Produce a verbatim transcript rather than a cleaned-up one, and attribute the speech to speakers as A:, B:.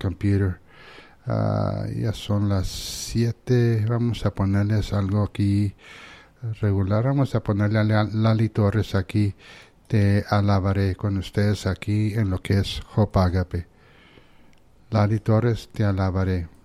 A: computer. Uh, ya son las siete. Vamos a ponerles algo aquí regular. Vamos a ponerle a Lali Torres aquí. Te alabaré con ustedes aquí en lo que es Hope Agape. Lali Torres, te alabaré.